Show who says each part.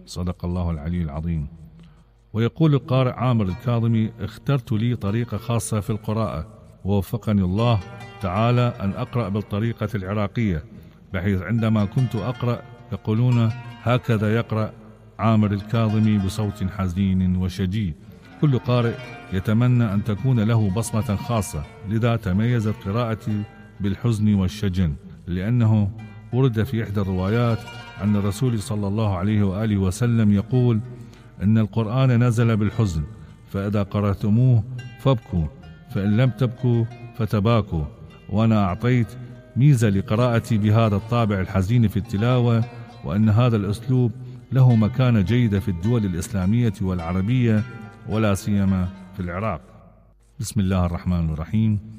Speaker 1: صدق الله العلي العظيم. ويقول القارئ عامر الكاظمي: اخترت لي طريقة خاصة في القراءة، ووفقني الله تعالى أن أقرأ بالطريقة العراقية، بحيث عندما كنت أقرأ يقولون: هكذا يقرأ عامر الكاظمي بصوت حزين وشجي. كل قارئ يتمنى أن تكون له بصمة خاصة، لذا تميزت قراءتي بالحزن والشجن، لأنه ورد في إحدى الروايات عن الرسول صلى الله عليه وآله وسلم يقول: إن القرآن نزل بالحزن، فإذا قرأتموه فابكوا، فإن لم تبكوا فتباكوا. وأنا أعطيت ميزة لقراءتي بهذا الطابع الحزين في التلاوة، وأن هذا الأسلوب له مكانة جيدة في الدول الإسلامية والعربية، ولا سيما في العراق. بسم الله الرحمن الرحيم.